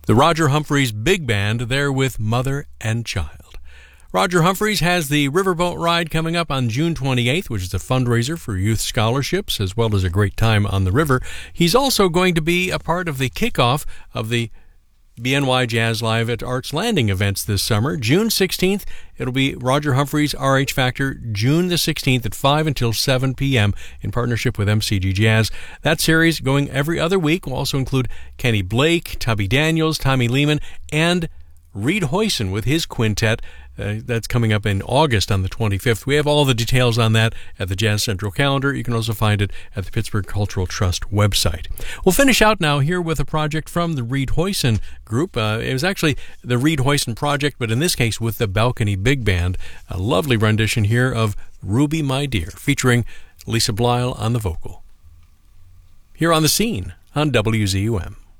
The Roger Humphreys Big Band there with Mother and Child. Roger Humphreys has the Riverboat Ride coming up on June 28th, which is a fundraiser for youth scholarships as well as a great time on the river. He's also going to be a part of the kickoff of the BNY Jazz Live at Arts Landing events this summer. June 16th, it'll be Roger Humphreys RH Factor, June the 16th at 5 until 7 p.m. in partnership with MCG Jazz. That series going every other week will also include Kenny Blake, Tubby Daniels, Tommy Lehman, and Reed Hoyson with his quintet. That's coming up in August on the 25th. We have all the details on that at the Jazz Central calendar. You can also find it at the Pittsburgh Cultural Trust website. We'll finish out now here with a project from the Reed Hoyson group. It was actually the Reed Hoyson project, but in this case with the Balcony Big Band. A lovely rendition here of Ruby My Dear, featuring Lisa Blyle on the vocal. Here on The Scene on WZUM.